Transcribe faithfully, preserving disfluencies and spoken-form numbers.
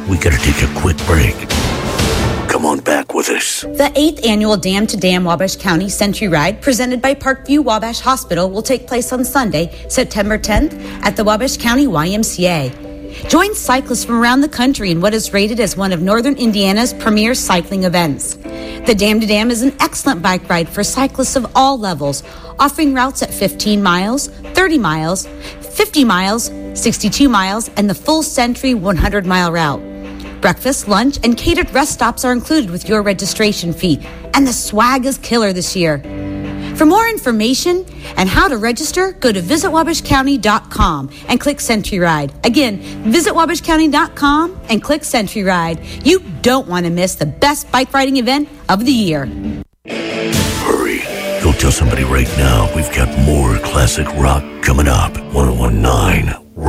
we gotta take a quick break. Come on back with us. The eighth annual Dam to Dam Wabash County Century Ride, presented by Parkview Wabash Hospital, will take place on Sunday, September tenth, at the Wabash County Y M C A. Join cyclists from around the country in what is rated as one of Northern Indiana's premier cycling events. The Dam to Dam is an excellent bike ride for cyclists of all levels, offering routes at fifteen miles, thirty miles, fifty miles, sixty-two miles, and the full Century one hundred mile route. Breakfast, lunch, and catered rest stops are included with your registration fee, and the swag is killer this year. For more information and how to register, go to visit wabash county dot com and click Century Ride. Again, visit wabash county dot com and click Century Ride. You don't want to miss the best bike riding event of the year. Hurry. Go tell somebody right now we've got more classic rock coming up. one oh one nine